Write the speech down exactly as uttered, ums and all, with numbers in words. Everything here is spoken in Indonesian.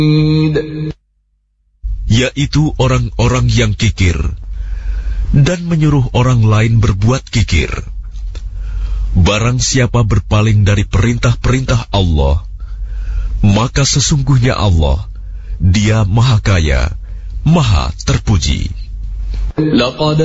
yaitu orang-orang yang kikir dan menyuruh orang lain berbuat kikir. Barang siapa berpaling dari perintah-perintah Allah, maka sesungguhnya Allah, Dia Maha Kaya, Maha Terpuji.